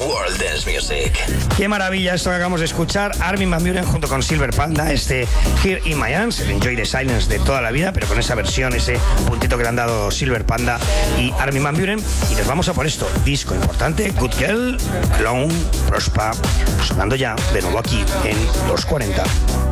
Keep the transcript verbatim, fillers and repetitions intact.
World Dance Music. Qué maravilla esto que acabamos de escuchar. Armin van Buuren junto con Silver Panda, este Here in My Arms, el Enjoy the Silence de toda la vida, pero con esa versión, ese puntito que le han dado Silver Panda y Armin van Buuren. Y nos vamos a por esto, disco importante, Good Girl, Clown, Prospa, sonando ya de nuevo aquí en Los cuarenta.